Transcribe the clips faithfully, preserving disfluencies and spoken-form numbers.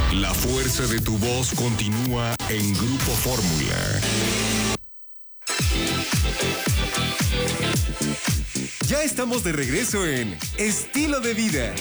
La fuerza de tu voz continúa en Grupo Fórmula. Ya estamos de regreso en Estilo de Vida.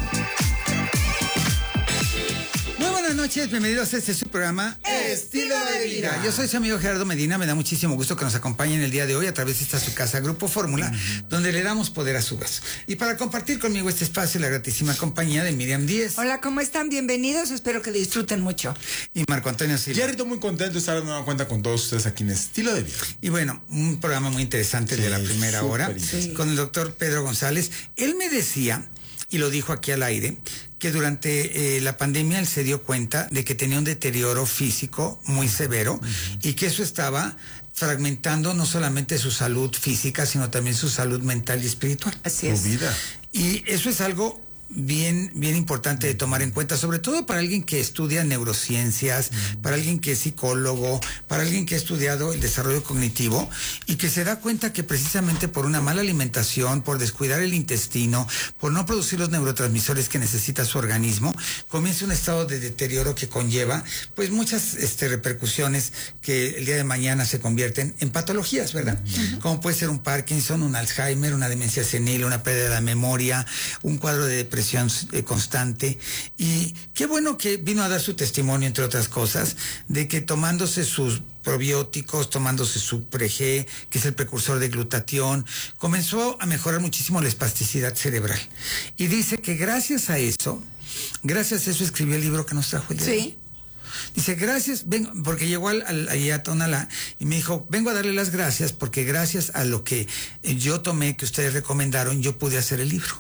Muy buenas noches, bienvenidos a este su programa Estilo de Vida. Yo soy su amigo Gerardo Medina, me da muchísimo gusto que nos acompañen el día de hoy a través de esta su casa Grupo Fórmula, uh-huh. donde le damos poder a su voz. Y para compartir conmigo este espacio, la gratísima compañía de Miriam Díez. Hola, ¿cómo están? Bienvenidos, espero que disfruten mucho. Y Marco Antonio Silva. Gerardo, muy contento de estar de nueva cuenta con todos ustedes aquí en Estilo de Vida. Y bueno, un programa muy interesante, sí, de la primera hora, sí. con el doctor Pedro González. Él me decía, y lo dijo aquí al aire, que durante eh, la pandemia él se dio cuenta de que tenía un deterioro físico muy severo, uh-huh. y que eso estaba fragmentando no solamente su salud física, sino también su salud mental y espiritual. Así es. Su vida. Y eso es algo bien, bien importante de tomar en cuenta, sobre todo para alguien que estudia neurociencias, mm. para alguien que es psicólogo, para alguien que ha estudiado el desarrollo cognitivo y que se da cuenta que precisamente por una mala alimentación, por descuidar el intestino, por no producir los neurotransmisores que necesita su organismo, comienza un estado de deterioro que conlleva pues muchas este, repercusiones que el día de mañana se convierten en patologías, ¿verdad? Mm. Como puede ser un Parkinson, un Alzheimer, una demencia senil, una pérdida de la memoria, un cuadro de depresión constante. Y qué bueno que vino a dar su testimonio, entre otras cosas, de que tomándose sus probióticos, tomándose su Pre-G, que es el precursor de glutatión, comenzó a mejorar muchísimo la espasticidad cerebral. Y dice que gracias a eso, gracias a eso escribió el libro que nos trajo el día. Sí. Dice, gracias, vengo, porque llegó al, al, allá a Tonalá y me dijo, vengo a darle las gracias porque gracias a lo que yo tomé, que ustedes recomendaron, yo pude hacer el libro.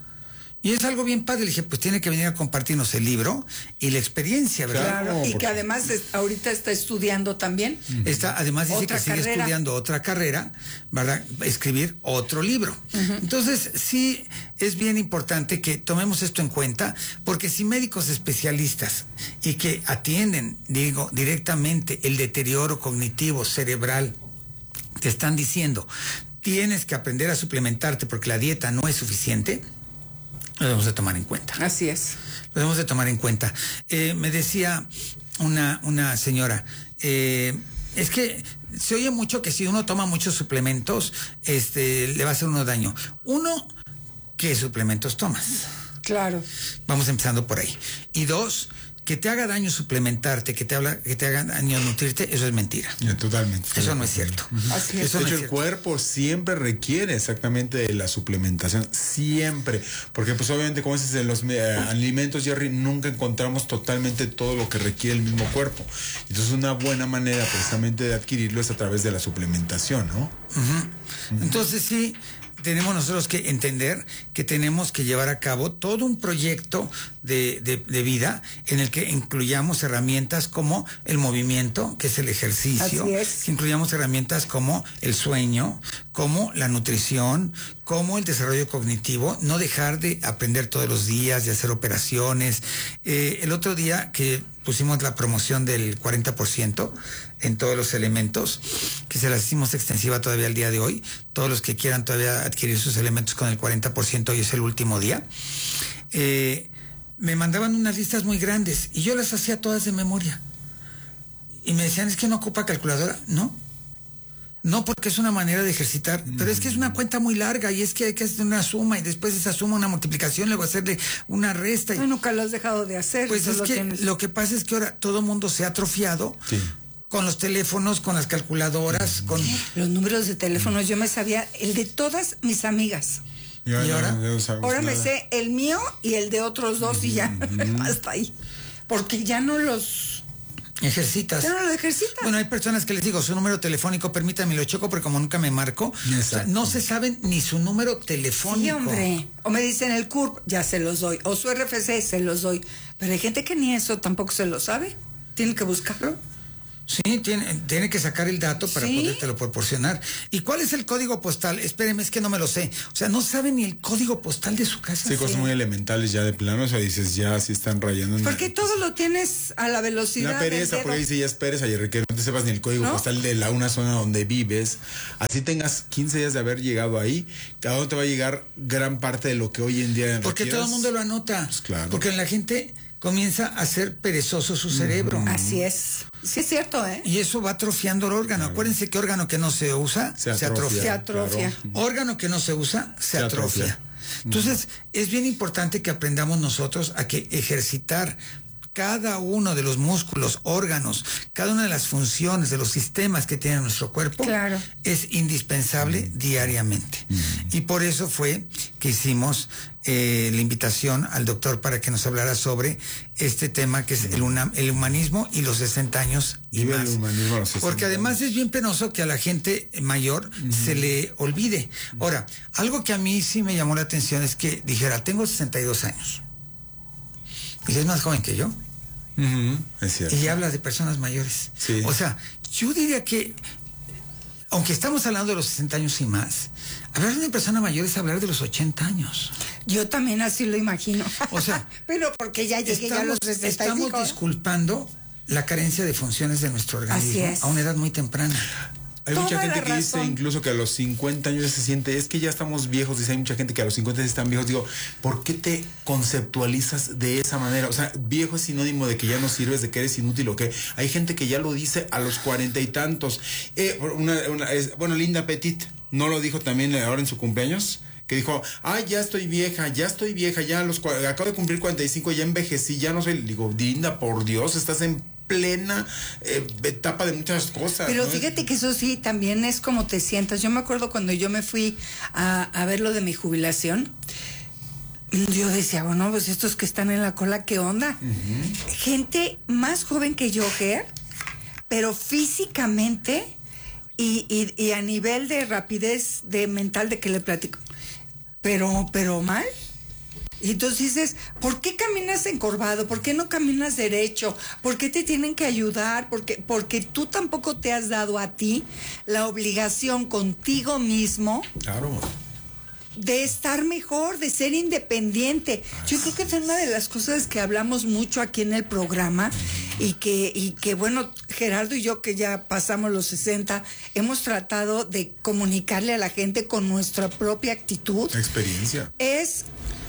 Y es algo bien padre. Le dije, pues tiene que venir a compartirnos el libro y la experiencia, ¿verdad? Claro, y que además es, ahorita está estudiando también. Está, además dice otra que sigue carrera. estudiando otra carrera, ¿verdad? Escribir otro libro. Uh-huh. Entonces, sí, es bien importante que tomemos esto en cuenta, porque si médicos especialistas y que atienden, digo, directamente el deterioro cognitivo cerebral, te están diciendo, tienes que aprender a suplementarte porque la dieta no es suficiente, lo debemos de tomar en cuenta. Así es. Lo debemos de tomar en cuenta. Eh, me decía una, una señora, eh, es que se oye mucho que si uno toma muchos suplementos, este, le va a hacer uno daño. Uno, ¿qué suplementos tomas? Claro. Vamos empezando por ahí. Y dos, que te haga daño suplementarte, que te habla, que te haga daño nutrirte, eso es mentira. Yeah, totalmente. Eso no es cierto. Uh-huh. Así es. Eso de hecho, no es el cuerpo siempre requiere exactamente de la suplementación, siempre. Porque pues obviamente, como dices, en los eh, alimentos, Jerry, nunca encontramos totalmente todo lo que requiere el mismo cuerpo. Entonces una buena manera precisamente de adquirirlo es a través de la suplementación, ¿no? Uh-huh. Uh-huh. Entonces sí, tenemos nosotros que entender que tenemos que llevar a cabo todo un proyecto de, de, de vida en el que incluyamos herramientas como el movimiento, que es el ejercicio, Así es. que incluyamos herramientas como el sueño, como la nutrición, como el desarrollo cognitivo, no dejar de aprender todos los días, de hacer operaciones. Eh, el otro día que pusimos la promoción del cuarenta por ciento en todos los elementos, que se las hicimos extensiva todavía al día de hoy. Todos los que quieran todavía adquirir sus elementos con el cuarenta por ciento, hoy es el último día. Eh, me mandaban unas listas muy grandes y yo las hacía todas de memoria. Y me decían, es que no ocupa calculadora. No. No, porque es una manera de ejercitar, mm. pero es que es una cuenta muy larga y es que hay que hacer una suma y después de esa suma una multiplicación, luego hacerle una resta. Y... No, nunca lo has dejado de hacer. Pues es lo que tienes. Lo que pasa es que ahora todo el mundo se ha atrofiado. Sí. Con los teléfonos, con las calculadoras, con... Los números de teléfonos, yo me sabía el de todas mis amigas. ¿Y ahora? No, no ahora nada. me sé el mío y el de otros dos uh-huh, y ya, uh-huh. hasta ahí. Porque ya no los... Ejercitas. Ya no lo ejercitas. Bueno, hay personas que les digo, su número telefónico, permítame, lo checo, porque como nunca me marco, o sea, no se saben ni su número telefónico. Sí, hombre. O me dicen el C U R P, ya se los doy. O su R F C, se los doy. Pero hay gente que ni eso tampoco se lo sabe. Tienen que buscarlo. Sí, tiene, tiene que sacar el dato para ¿Sí? podértelo proporcionar. ¿Y cuál es el código postal? Espéreme, es que no me lo sé. O sea, no sabe ni el código postal de su casa. Sí, cosas muy elementales ya de plano. O sea, dices, ya sí están rayando. Porque una... todo lo tienes a la velocidad. Una pereza, porque dice, ya es pereza, y que no te sepas ni el código ¿No? postal de la una zona donde vives. Así tengas quince días de haber llegado ahí, cada uno te va a llegar gran parte de lo que hoy en día Porque requieras. todo el mundo lo anota. Pues claro. Porque la gente... comienza a ser perezoso su cerebro. Así es. Sí es cierto, ¿eh? Y eso va atrofiando el órgano. Claro. Acuérdense que órgano que no se usa, se, se atrofia. Se atrofia. Claro. Órgano que no se usa, se, se atrofia. atrofia. Entonces, uh-huh. es bien importante que aprendamos nosotros a que ejercitar cada uno de los músculos, órganos, cada una de las funciones, de los sistemas que tiene nuestro cuerpo, claro. es indispensable uh-huh. diariamente. Uh-huh. Y por eso fue que hicimos eh, la invitación al doctor para que nos hablara sobre este tema que es uh-huh. el, una, el humanismo y los sesenta años y Vive más. El humanismo a los sesenta Porque además años. Es bien penoso que a la gente mayor uh-huh. se le olvide. Uh-huh. Ahora, algo que a mí sí me llamó la atención es que dijera, tengo sesenta y dos años. Y es más joven que yo. Uh-huh. Es cierto. Y habla de personas mayores. Sí. O sea, yo diría que, aunque estamos hablando de los sesenta años y más, hablar de una persona mayor es hablar de los ochenta años. Yo también así lo imagino. O sea, pero porque ya llegué estamos, ya a los sesenta y cinco. Estamos disculpando la carencia de funciones de nuestro organismo a una edad muy temprana. Hay Toda mucha gente que razón. dice incluso que a los cincuenta años se siente, es que ya estamos viejos, dice, hay mucha gente que a los cincuenta están viejos. Digo, ¿por qué te conceptualizas de esa manera? O sea, viejo es sinónimo de que ya no sirves, de que eres inútil o qué. Hay gente que ya lo dice a los cuarenta y tantos. Eh, una, una, es, bueno, Linda Petit, ¿no lo dijo también ahora en su cumpleaños? Que dijo, ah, ya estoy vieja, ya estoy vieja, ya a los acabo de cumplir cuarenta y cinco, ya envejecí, ya no soy. Digo, Linda, por Dios, estás en plena eh, etapa de muchas cosas. Pero ¿no? fíjate que eso sí, también es como te sientas. Yo me acuerdo cuando yo me fui a, a ver lo de mi jubilación, yo decía, bueno, pues estos que están en la cola, ¿qué onda? Uh-huh. Gente más joven que yo, Ger, pero físicamente y, y, y a nivel de rapidez de mental de que le platico, pero, pero mal. Y entonces dices, ¿por qué caminas encorvado? ¿Por qué no caminas derecho? ¿Por qué te tienen que ayudar? Porque, porque tú tampoco te has dado a ti la obligación contigo mismo. Claro. De estar mejor, de ser independiente. Yo creo que es una de las cosas que hablamos mucho aquí en el programa y que, y que bueno, Gerardo y yo que ya pasamos los sesenta, hemos tratado de comunicarle a la gente con nuestra propia actitud. Experiencia. Es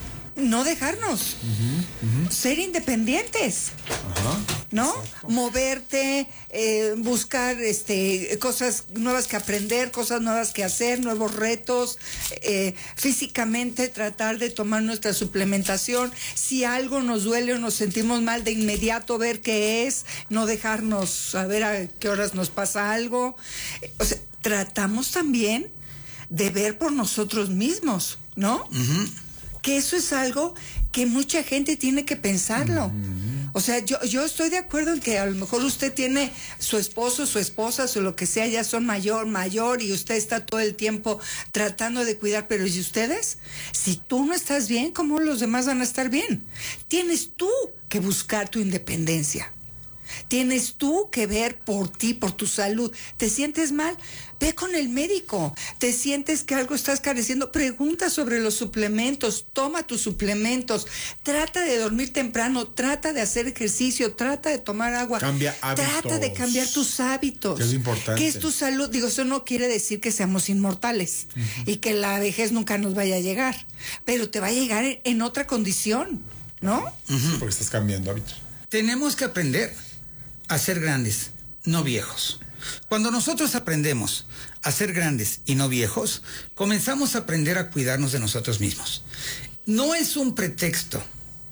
no dejarnos, uh-huh, uh-huh. ser independientes, uh-huh. ¿no? Exacto. Moverte, eh, buscar este cosas nuevas que aprender, cosas nuevas que hacer, nuevos retos, eh, físicamente tratar de tomar nuestra suplementación. Si algo nos duele o nos sentimos mal, de inmediato ver qué es, no dejarnos saber a qué horas nos pasa algo. O sea, tratamos también de ver por nosotros mismos, ¿no? Uh-huh. Que eso es algo que mucha gente tiene que pensarlo. Uh-huh. O sea, yo, yo estoy de acuerdo en que a lo mejor usted tiene su esposo, su esposa, o lo que sea, ya son mayor, mayor, y usted está todo el tiempo tratando de cuidar, pero ¿y ustedes? Si tú no estás bien, ¿cómo los demás van a estar bien? Tienes tú que buscar tu independencia. Tienes tú que ver por ti, por tu salud. ¿Te sientes mal? Ve con el médico. ¿Te sientes que algo estás careciendo? Pregunta sobre los suplementos. Toma tus suplementos. Trata de dormir temprano. Trata de hacer ejercicio. Trata de tomar agua. Cambia hábitos. Trata de cambiar tus hábitos. Que es importante. ¿Qué es tu salud? Digo, eso no quiere decir que seamos inmortales uh-huh. y que la vejez nunca nos vaya a llegar. Pero te va a llegar en, en otra condición, ¿no? Uh-huh. Sí, porque estás cambiando hábitos. Tenemos que aprender a ser grandes, no viejos. Cuando nosotros aprendemos a ser grandes y no viejos, comenzamos a aprender a cuidarnos de nosotros mismos. No es un pretexto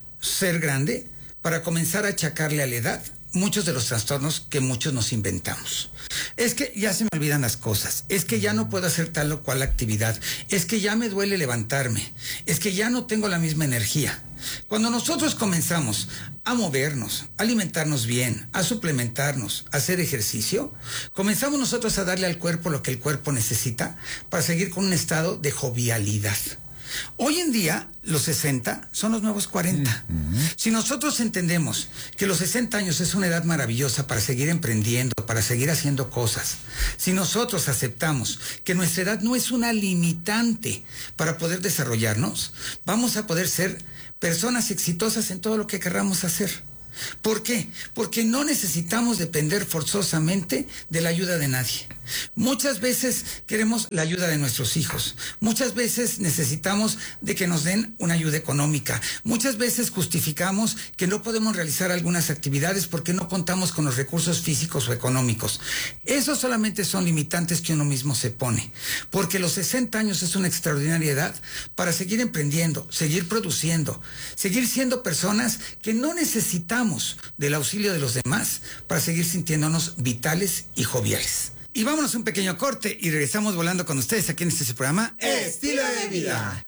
ser grande para comenzar a achacarle a la edad muchos de los trastornos que muchos nos inventamos. Es que ya se me olvidan las cosas, es que ya no puedo hacer tal o cual actividad, es que ya me duele levantarme, es que ya no tengo la misma energía. Cuando nosotros comenzamos a movernos, a alimentarnos bien, a suplementarnos, a hacer ejercicio, comenzamos nosotros a darle al cuerpo lo que el cuerpo necesita para seguir con un estado de jovialidad. Hoy en día, los sesenta son los nuevos cuarenta. Uh-huh. Si nosotros entendemos que los sesenta años es una edad maravillosa para seguir emprendiendo, para seguir haciendo cosas, si nosotros aceptamos que nuestra edad no es una limitante para poder desarrollarnos, vamos a poder ser personas exitosas en todo lo que querramos hacer. ¿Por qué? Porque no necesitamos depender forzosamente de la ayuda de nadie. Muchas veces queremos la ayuda de nuestros hijos. Muchas veces necesitamos de que nos den una ayuda económica. Muchas veces justificamos que no podemos realizar algunas actividades porque no contamos con los recursos físicos o económicos. Esos solamente son limitantes que uno mismo se pone, porque los sesenta años es una extraordinaria edad para seguir emprendiendo, seguir produciendo, seguir siendo personas que no necesitamos del auxilio de los demás para seguir sintiéndonos vitales y joviales. Y vámonos a un pequeño corte y regresamos volando con ustedes aquí en este programa Estilo de Vida.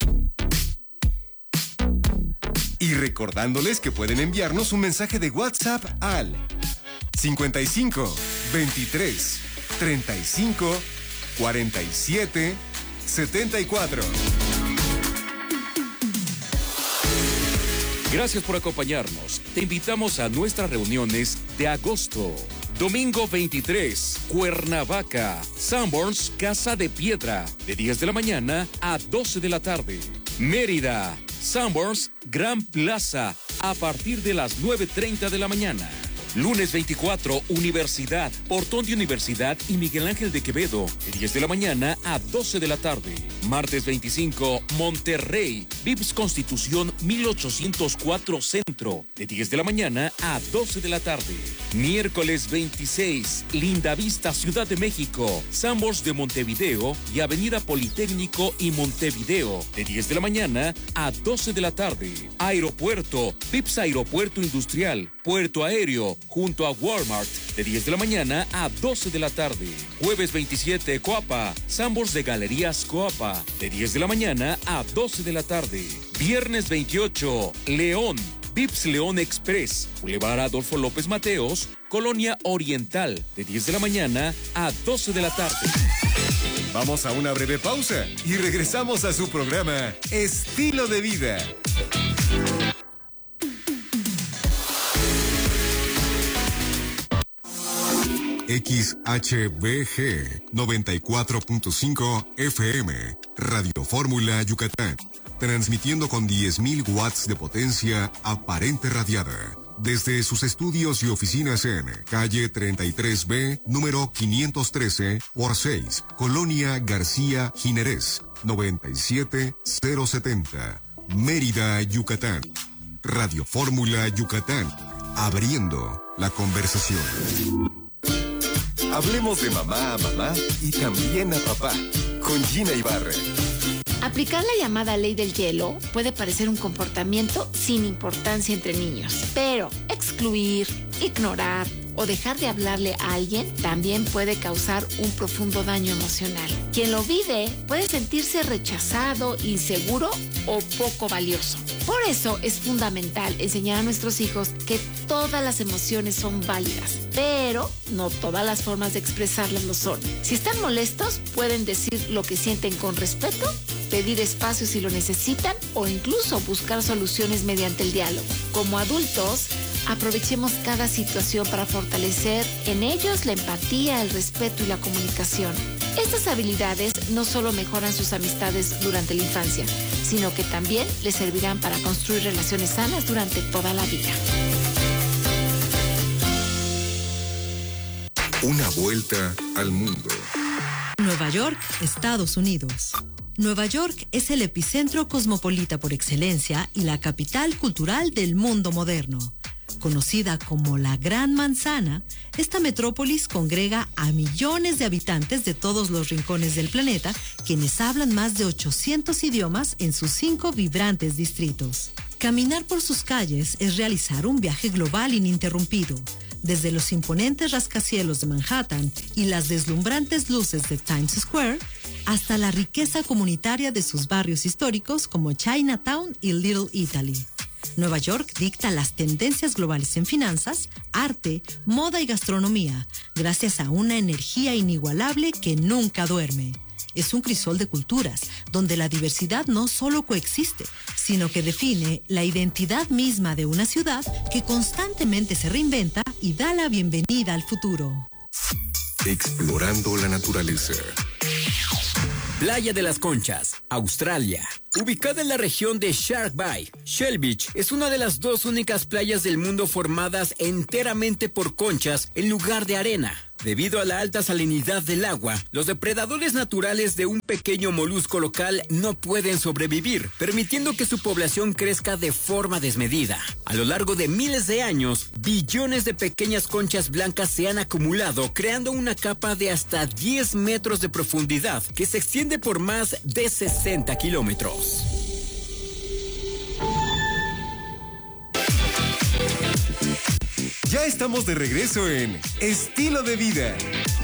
Y recordándoles que pueden enviarnos un mensaje de WhatsApp al cincuenta y cinco, veintitrés, treinta y cinco, cuarenta y siete, setenta y cuatro. Gracias por acompañarnos. Te invitamos a nuestras reuniones de agosto. Domingo veintitrés, Cuernavaca, Sanborns, Casa de Piedra, de diez de la mañana a doce de la tarde. Mérida, Sanborns, Gran Plaza, a partir de las nueve treinta de la mañana. Lunes veinticuatro, Universidad, Portón de Universidad y Miguel Ángel de Quevedo, de diez de la mañana a doce de la tarde. Martes veinticinco, Monterrey, Vips Constitución mil ochocientos cuatro Centro, de diez de la mañana a doce de la tarde. Miércoles veintiséis, Lindavista, Ciudad de México, Sanborns de Montevideo y Avenida Politécnico y Montevideo, de diez de la mañana a doce de la tarde. Aeropuerto, Vips Aeropuerto Industrial, Puerto Aéreo, junto a Walmart, de diez de la mañana a doce de la tarde. Jueves veintisiete, Coapa, Sanborns de Galerías Coapa, de diez de la mañana a doce de la tarde. Viernes veintiocho, León, Vips León Express, Boulevard Adolfo López Mateos, Colonia Oriental, de diez de la mañana a doce de la tarde. Vamos a una breve pausa y regresamos a su programa Estilo de Vida. X H B G noventa y cuatro punto cinco F M, Radio Fórmula Yucatán, transmitiendo con diez mil watts de potencia aparente radiada, desde sus estudios y oficinas en calle treinta y tres B, número quinientos trece por seis, Colonia García Jiménez, noventa y siete mil setenta, Mérida, Yucatán. Radio Fórmula Yucatán, abriendo la conversación. Hablemos de mamá a mamá y también a papá, con Gina Ibarra. Aplicar la llamada ley del hielo puede parecer un comportamiento sin importancia entre niños, pero excluir, ignorar o dejar de hablarle a alguien también puede causar un profundo daño emocional. Quien lo vive puede sentirse rechazado, inseguro o poco valioso. Por eso es fundamental enseñar a nuestros hijos que todas las emociones son válidas, pero no todas las formas de expresarlas lo son. Si están molestos, pueden decir lo que sienten con respeto, pedir espacio si lo necesitan o incluso buscar soluciones mediante el diálogo. Como adultos, aprovechemos cada situación para fortalecer en ellos la empatía, el respeto y la comunicación. Estas habilidades no solo mejoran sus amistades durante la infancia, sino que también les servirán para construir relaciones sanas durante toda la vida. Una vuelta al mundo. Nueva York, Estados Unidos. Nueva York es el epicentro cosmopolita por excelencia y la capital cultural del mundo moderno. Conocida como la Gran Manzana, esta metrópolis congrega a millones de habitantes de todos los rincones del planeta, quienes hablan más de ochocientos idiomas en sus cinco vibrantes distritos. Caminar por sus calles es realizar un viaje global ininterrumpido. Desde los imponentes rascacielos de Manhattan y las deslumbrantes luces de Times Square, hasta la riqueza comunitaria de sus barrios históricos como Chinatown y Little Italy. Nueva York dicta las tendencias globales en finanzas, arte, moda y gastronomía, gracias a una energía inigualable que nunca duerme. Es un crisol de culturas, donde la diversidad no solo coexiste, sino que define la identidad misma de una ciudad que constantemente se reinventa y da la bienvenida al futuro. Explorando la naturaleza. Playa de las Conchas, Australia. Ubicada en la región de Shark Bay, Shell Beach es una de las dos únicas playas del mundo formadas enteramente por conchas en lugar de arena. Debido a la alta salinidad del agua, los depredadores naturales de un pequeño molusco local no pueden sobrevivir, permitiendo que su población crezca de forma desmedida. A lo largo de miles de años, billones de pequeñas conchas blancas se han acumulado, creando una capa de hasta diez metros de profundidad que se extiende por más de sesenta kilómetros. Ya estamos de regreso en Estilo de Vida.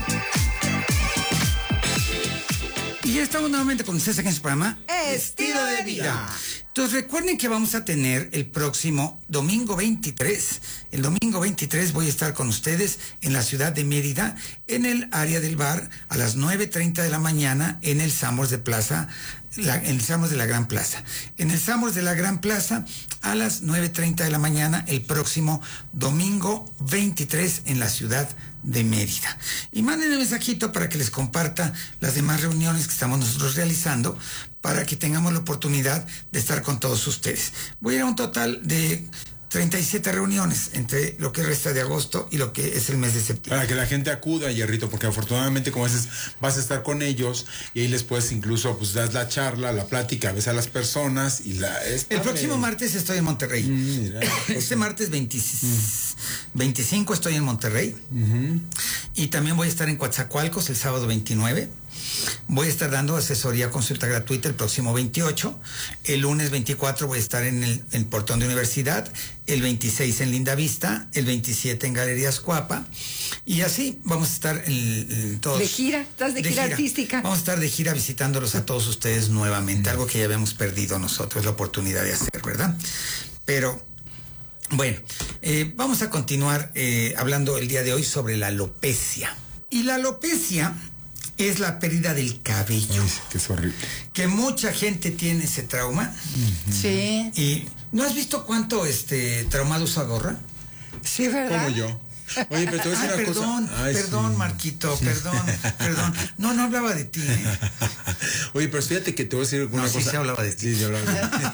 Y ya estamos nuevamente con ustedes aquí en su programa Estilo de Vida. Entonces recuerden que vamos a tener el próximo domingo veintitrés. El domingo veintitrés voy a estar con ustedes en la ciudad de Mérida, en el área del bar, a las nueve treinta de la mañana, en el Sambors de Plaza, la, en el Sambors de la Gran Plaza. En el Sambors de la Gran Plaza, a las nueve treinta de la mañana, el próximo domingo veintitrés, en la ciudad de Mérida. Y manden un mensajito para que les comparta las demás reuniones que estamos nosotros realizando, para que tengamos la oportunidad de estar con todos ustedes. Voy a ir a un total de treinta y siete reuniones entre lo que resta de agosto y lo que es el mes de septiembre. Para que la gente acuda, Hierrito, porque afortunadamente, como dices, vas a estar con ellos y ahí les puedes incluso, pues, das la charla, la plática, ves a las personas y la... Es el próximo martes estoy en Monterrey. Mm, mira, este martes veinte, mm. veinticinco estoy en Monterrey. Uh-huh. Y también voy a estar en Coatzacoalcos el sábado veintinueve. Voy a estar dando asesoría, consulta gratuita el próximo veintiocho. El lunes veinticuatro voy a estar en el, en el Portón de Universidad. El veintiséis en Linda Vista. El veintisiete en Galerías Cuapa. Y así vamos a estar en, en todos. De gira, estás de, de gira, gira artística. Vamos a estar de gira visitándolos a todos ustedes nuevamente. Algo que ya habíamos perdido nosotros, la oportunidad de hacer, ¿verdad? Pero... bueno, eh, vamos a continuar eh, hablando el día de hoy sobre la alopecia. Y la alopecia es la pérdida del cabello. Ay, que es horrible. Que mucha gente tiene ese trauma. Uh-huh. Sí. Y ¿no has visto cuánto este traumado usa gorra? Sí, ¿verdad? Como yo. Oye, pero te voy a decir Ay, una perdón, cosa. Ay, perdón, sí. Marquito, perdón, perdón. No, no hablaba de ti, ¿eh? Oye, pero fíjate que te voy a decir una no, cosa. Sí, se hablaba de ti. Sí, se hablaba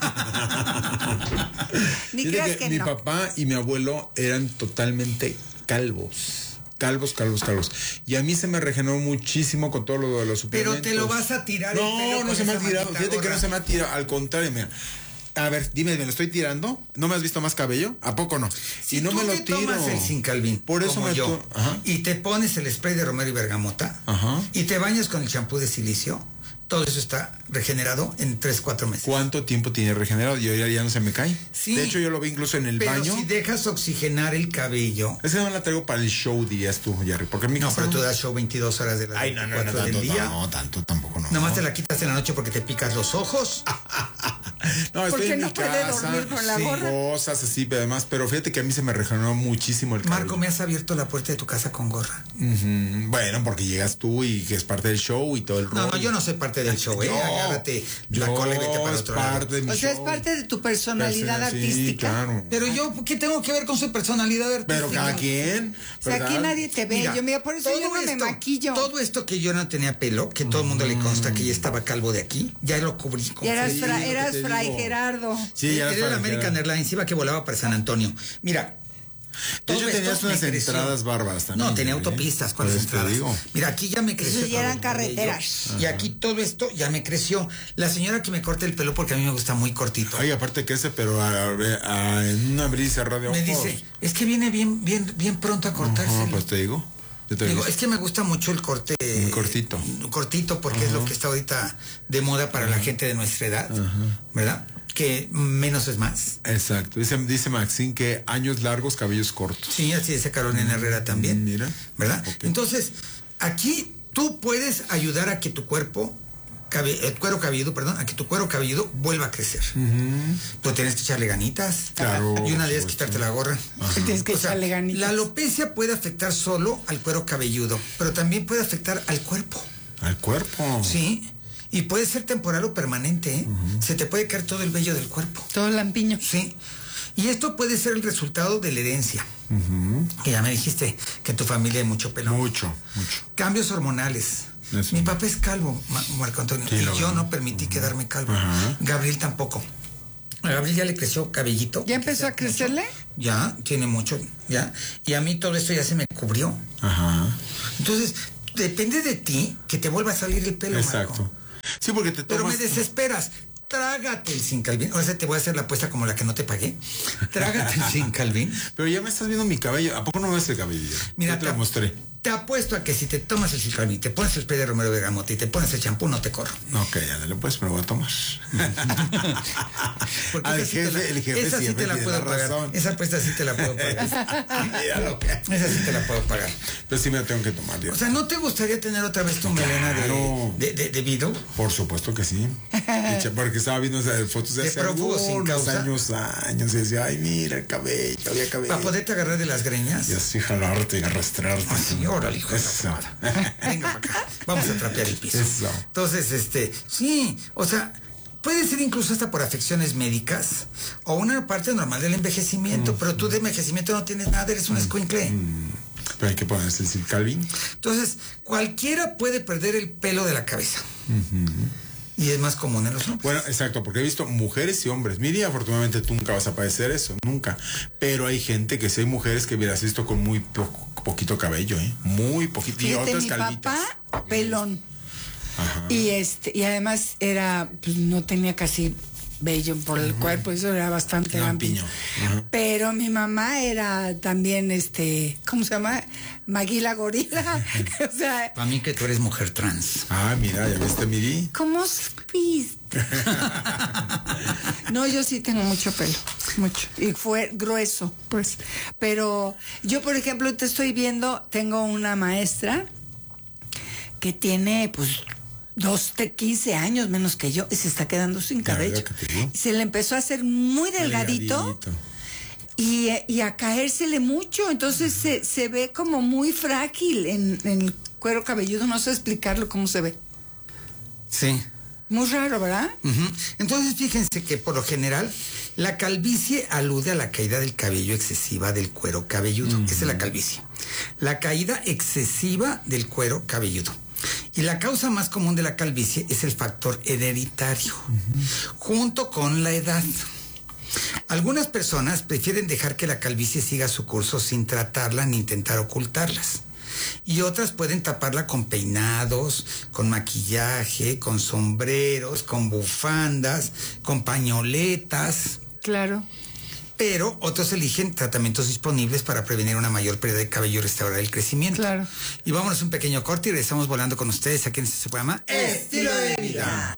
de ti. Ni creas que, que mi no. papá y mi abuelo eran totalmente calvos. Calvos, calvos, calvos. Y a mí se me regeneró muchísimo con todo lo de los suplementos. Pero te lo vas a tirar. No, el pelo no se me ha tirado. Fíjate gorra. que no se me ha tirado. Al contrario, mira. A ver, dime, ¿me lo estoy tirando? ¿No me has visto más cabello? ¿A poco no? Si no tú me lo te tiro. tomas el Sincalvin, por eso como me yo, to... Ajá. y te pones el spray de romero y bergamota, Ajá. y te bañas con el champú de silicio, todo eso está regenerado en tres, cuatro meses. ¿Cuánto tiempo tiene regenerado? Yo ya, ya no se me cae. Sí. De hecho, yo lo vi incluso en el pero baño. si dejas oxigenar el cabello. Esa no la traigo para el show, dirías tú, Jerry. Porque mi No, casa pero tú das show veintidós horas de la Ay, no, no, no, del tanto, día. no, tanto tampoco, no. Nomás te la quitas en la noche porque te picas los ojos. No, estoy Porque en no mi puede casa, dormir con la sí, gorra. cosas así, pero además, pero fíjate que a mí se me regeneró muchísimo el cabello. Marco, me has abierto la puerta de tu casa con gorra. Uh-huh. Bueno, porque llegas tú y que es parte del show y todo el rollo. No, no, yo no soy parte del show, ¿eh? Yo, Agárrate la yo cola y vete para es otro parte lado. de mi O sea, show. es parte de tu personalidad Sí, artística. claro. Pero yo, ¿qué tengo que ver con su personalidad artística? Pero cada quien. O sea, aquí ¿verdad? nadie te ve. Mira, yo, mira, por eso todo yo no esto, me maquillo. Todo esto que yo no tenía pelo, que todo el mundo le consta que ya estaba calvo de aquí, ya lo cubrí con Y eras, Sí, fra- lo que eras te Fray digo. Gerardo. Sí, ya Era para el American Airlines, iba que volaba para San Antonio. Mira. De hecho, todo tenías esto unas me creció. entradas bárbaras también. No, tenía ¿eh? autopistas, ¿cuáles Pues te entradas? digo. Mira, aquí ya me creció. Esos ya todo eran el cabello. carreteras. Y aquí todo esto ya me creció. La señora que me corta el pelo, porque a mí me gusta muy cortito, Ay, aparte que ese, pero a, a- a- en un abrir y cerrar de ojos. me dice, es que viene bien, bien, bien pronto a cortarse. Ajá, pues te digo. Yo te Digo, digo. es que me gusta mucho el corte. Muy cortito. Cortito, porque Ajá. es lo que está ahorita de moda para la gente de nuestra edad, ¿verdad? Que menos es más. Exacto. Dice, dice Maxine que años largos, cabellos cortos. Sí, así dice Carolina Herrera también. Mira. ¿Verdad? Ok. Entonces, aquí tú puedes ayudar a que tu cuerpo, cabe, el cuero cabelludo, perdón, a que tu cuero cabelludo vuelva a crecer. Tú tienes que echarle ganitas. Claro, Y una de por ellas supuesto. quitarte la gorra. Tienes que O sea, echarle ganitas. la alopecia puede afectar solo al cuero cabelludo, pero también puede afectar al cuerpo. Al cuerpo. Sí. Y puede ser temporal o permanente, ¿eh? Se te puede caer todo el vello del cuerpo. Todo lampiño. Sí. Y esto puede ser el resultado de la herencia. Que ya me dijiste que tu familia hay mucho pelo. Mucho, mucho. Cambios hormonales. Eso. Mi papá es calvo, Ma- Marco Antonio, Sí, y lo yo veo. no permití quedarme calvo. Ajá. Gabriel tampoco. A Gabriel ya le creció cabellito. ¿Ya empezó a crecerle? Mucho. Ya, tiene mucho, ya. Y a mí todo esto ya se me cubrió. Ajá. Entonces, depende de ti que te vuelva a salir el pelo, Exacto. Marco. Sí, porque te tomas... Pero me desesperas. Trágate el Sincalvin. O sea, te voy a hacer la apuesta como la que no te pagué. Trágate el Sincalvin. Pero ya me estás viendo mi cabello. ¿A poco no ves el cabello? Mira, ya te lo mostré. Te apuesto a que si te tomas el Sincalvin, te pones el spray de Romero Bergamote y te pones el champú, no te corro. Ok, ya dale, pues, me lo voy a tomar. Porque Al esa sí jefe, te la, el jefe esa sí siempre te la tiene puedo la pagar. razón. Esa apuesta sí te la puedo pagar. Mira lo que... Esa sí te la puedo pagar. Pero sí me la tengo que tomar, Dios. O sea, ¿no te gustaría tener otra vez tu melena Claro. de, de, de, de Beatle? Por supuesto que sí. Porque estaba viendo esas fotos de De hace prófugo sin algunos causa. años, años. Y decía, ay, mira el cabello, había cabello. Para poderte agarrar de las greñas. Y así jalarte y arrastrarte. Así, órale, hijo de la Eso. fregada. Venga para acá. Vamos a trapear el piso. Eso. Entonces, este, sí, o sea, puede ser incluso hasta por afecciones médicas o una parte normal del envejecimiento, mm. pero tú de envejecimiento no tienes nada, eres un mm. escuincle. Mm. Pero hay que ponerse el Sincalvin. Entonces, cualquiera puede perder el pelo de la cabeza. Uh-huh. Y es más común en los hombres. Bueno, exacto, porque he visto mujeres y hombres. Miri, afortunadamente tú nunca vas a padecer eso, nunca. Pero hay gente que sí, hay mujeres que hubieras visto con muy po- poquito cabello, ¿eh? Muy poquito. Fíjate, y otras mi calvitas. papá, pelón. Ajá. Y este, y además era, pues no tenía casi vello por el uh-huh. cuerpo, eso era bastante lampiño. Uh-huh. Pero mi mamá era también, este, ¿cómo se llama? Maguila gorila. O sea. Para mí que tú eres mujer trans. Ah, mira, ¿ya viste, Miri? ¿Cómo supiste? No, yo sí tengo mucho pelo, mucho. Y fue grueso, pues. Pero yo, por ejemplo, te estoy viendo, tengo una maestra que tiene, pues, dos, quince años menos que yo y se está quedando sin cabello. Y se le empezó a hacer muy delgadito, delgadito. Y, y a caérsele mucho. Entonces uh-huh. se, se ve como muy frágil en, en el cuero cabelludo. No sé explicarlo cómo se ve. Sí. Muy raro, ¿verdad? Uh-huh. Entonces fíjense que por lo general la calvicie alude a la caída del cabello excesiva del cuero cabelludo. Uh-huh. Esa es la calvicie. La caída excesiva del cuero cabelludo. Y la causa más común de la calvicie es el factor hereditario, uh-huh. junto con la edad. Algunas personas prefieren dejar que la calvicie siga su curso sin tratarla ni intentar ocultarlas. Y otras pueden taparla con peinados, con maquillaje, con sombreros, con bufandas, con pañoletas. Claro. Pero otros eligen tratamientos disponibles para prevenir una mayor pérdida de cabello y restaurar el crecimiento. Claro. Y vámonos un pequeño corte y regresamos volando con ustedes aquí en este programa Estilo de Vida.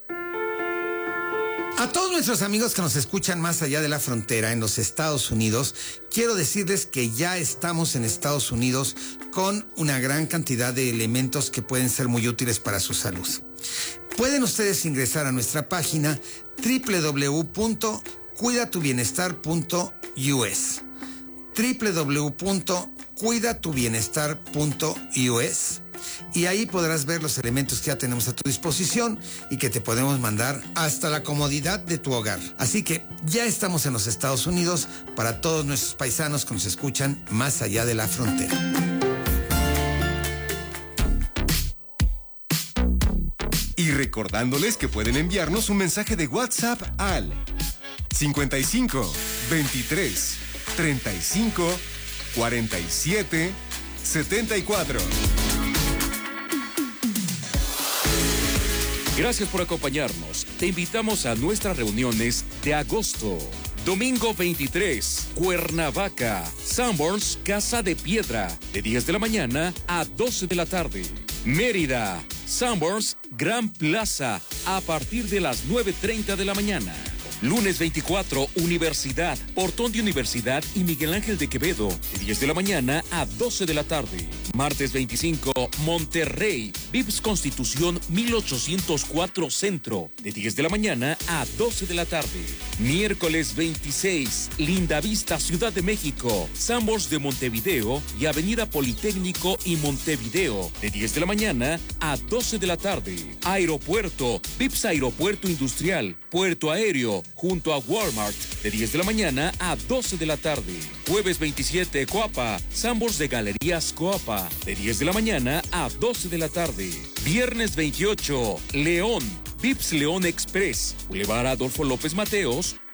A todos nuestros amigos que nos escuchan más allá de la frontera en los Estados Unidos, quiero decirles que ya estamos en Estados Unidos con una gran cantidad de elementos que pueden ser muy útiles para su salud. Pueden ustedes ingresar a nuestra página doble u doble u doble u punto cuida tu bienestar punto u s doble u doble u doble u punto cuida tu bienestar punto u s y ahí podrás ver los elementos que ya tenemos a tu disposición y que te podemos mandar hasta la comodidad de tu hogar. Así que ya estamos en los Estados Unidos para todos nuestros paisanos que nos escuchan más allá de la frontera. Y recordándoles que pueden enviarnos un mensaje de WhatsApp al cincuenta y cinco, veintitrés, treinta y cinco, cuarenta y siete, setenta y cuatro. Gracias por acompañarnos. Te invitamos a nuestras reuniones de agosto. Domingo veintitrés, Cuernavaca, Sanborns, Casa de Piedra, de diez de la mañana a doce de la tarde. Mérida, Sanborns, Gran Plaza, a partir de las nueve treinta de la mañana. Lunes veinticuatro, Universidad, Portón de Universidad y Miguel Ángel de Quevedo, de diez de la mañana a doce de la tarde. Martes veinticinco, Monterrey, Vips Constitución mil ochocientos cuatro Centro, de diez de la mañana a doce de la tarde. Miércoles veintiséis, Lindavista, Ciudad de México, Sanborns de Montevideo y Avenida Politécnico y Montevideo, de diez de la mañana a doce de la tarde. Aeropuerto, Vips Aeropuerto Industrial, Puerto Aéreo, junto a Walmart, de diez de la mañana a doce de la tarde. Jueves veintisiete, Coapa, Sanborns de Galerías Coapa, de diez de la mañana a doce de la tarde. Viernes veintiocho, León, Vips León Express, Boulevard Adolfo López Mateos,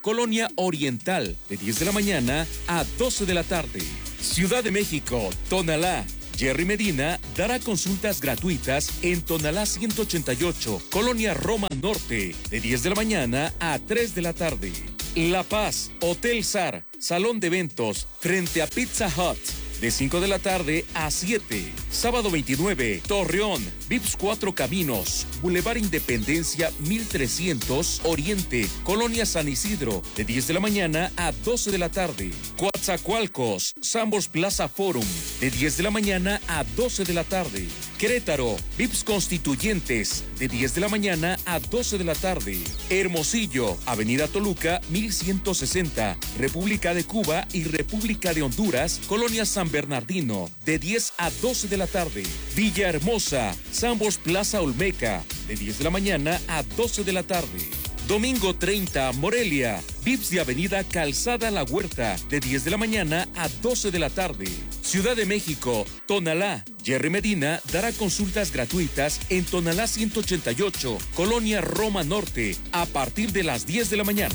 Colonia Oriental, de diez de la mañana a doce de la tarde. Ciudad de México, Tonalá. Jerry Medina dará consultas gratuitas en Tonalá ciento ochenta y ocho, Colonia Roma Norte, de diez de la mañana a tres de la tarde. La Paz, Hotel Sar, Salón de Eventos, frente a Pizza Hut, de cinco de la tarde a siete. Sábado veintinueve, Torreón, Vips Cuatro Caminos, Boulevard Independencia mil trescientos, Oriente, Colonia San Isidro, de diez de la mañana a doce de la tarde. Coatzacoalcos, Sambors Plaza Forum, de diez de la mañana a doce de la tarde. Querétaro, Vips Constituyentes, de diez de la mañana a doce de la tarde. Hermosillo, Avenida Toluca mil ciento sesenta, República de Cuba y República de Honduras, Colonia San Bernardino, de diez a doce de la tarde. Villahermosa, Sambors Plaza Olmeca, de diez de la mañana a doce de la tarde. Domingo treinta, Morelia, Vips de Avenida Calzada La Huerta, de diez de la mañana a doce de la tarde. Ciudad de México, Tonalá, Jerry Medina dará consultas gratuitas en Tonalá ciento ochenta y ocho, Colonia Roma Norte, a partir de las diez de la mañana.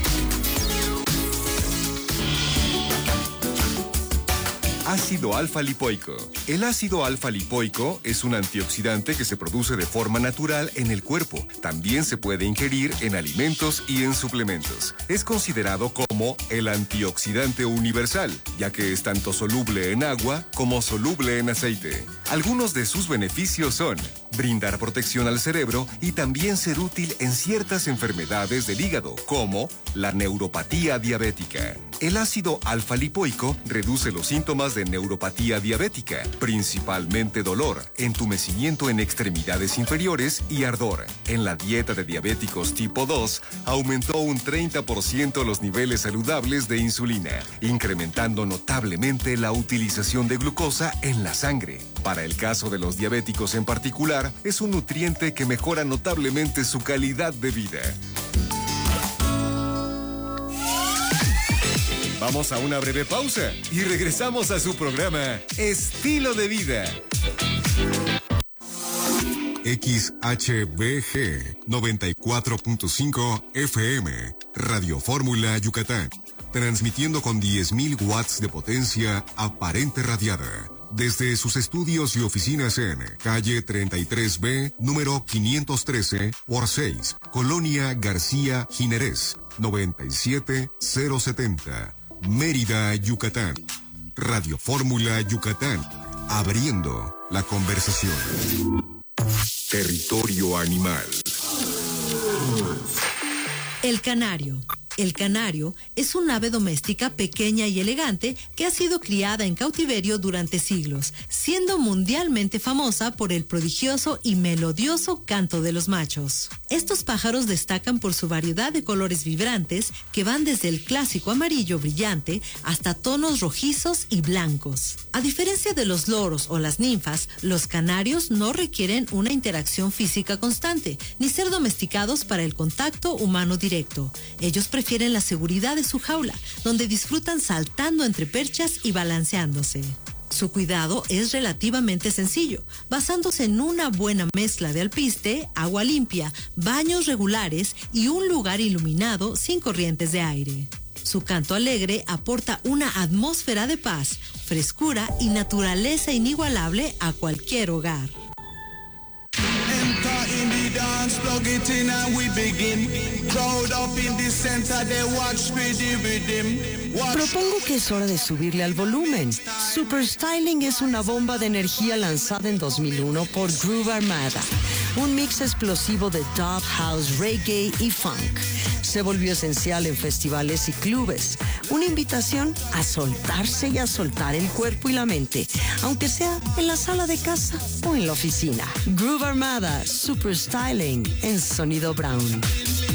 Ácido alfa-lipoico. El ácido alfa-lipoico es un antioxidante que se produce de forma natural en el cuerpo. También se puede ingerir en alimentos y en suplementos. Es considerado como el antioxidante universal, ya que es tanto soluble en agua como soluble en aceite. Algunos de sus beneficios son brindar protección al cerebro y también ser útil en ciertas enfermedades del hígado, como la neuropatía diabética. El ácido alfa-lipoico reduce los síntomas de neuropatía diabética, principalmente dolor, entumecimiento en extremidades inferiores y ardor. En la dieta de diabéticos tipo dos, aumentó un treinta por ciento los niveles saludables de insulina, incrementando notablemente la utilización de glucosa en la sangre. Para el caso de los diabéticos en particular, es un nutriente que mejora notablemente su calidad de vida. Vamos a una breve pausa y regresamos a su programa Estilo de Vida. X H B G noventa y cuatro punto cinco F M, Radio Fórmula Yucatán, transmitiendo con diez mil watts de potencia aparente radiada. Desde sus estudios y oficinas en calle treinta y tres B, número quinientos trece por seis, Colonia García Jiménez, noventa y siete mil setenta, Mérida, Yucatán. Radio Fórmula Yucatán, abriendo la conversación. Territorio animal. El canario. El canario es un ave doméstica pequeña y elegante que ha sido criada en cautiverio durante siglos, siendo mundialmente famosa por el prodigioso y melodioso canto de los machos. Estos pájaros destacan por su variedad de colores vibrantes que van desde el clásico amarillo brillante hasta tonos rojizos y blancos. A diferencia de los loros o las ninfas, los canarios no requieren una interacción física constante, ni ser domesticados para el contacto humano directo. Ellos prefieren la seguridad de su jaula, donde disfrutan saltando entre perchas y balanceándose. Su cuidado es relativamente sencillo, basándose en una buena mezcla de alpiste, agua limpia, baños regulares y un lugar iluminado sin corrientes de aire. Su canto alegre aporta una atmósfera de paz, frescura y naturaleza inigualable a cualquier hogar. In the dance, plug it in and we begin. Crowd up in the center, they watch with the rhythm. Propongo que es hora de subirle al volumen. Super Styling es una bomba de energía lanzada en dos mil uno por Groove Armada. Un mix explosivo de dub, house, reggae y funk. Se volvió esencial en festivales y clubes. Una invitación a soltarse y a soltar el cuerpo y la mente, aunque sea en la sala de casa o en la oficina. Groove Armada, Super Styling en Sonido Brown.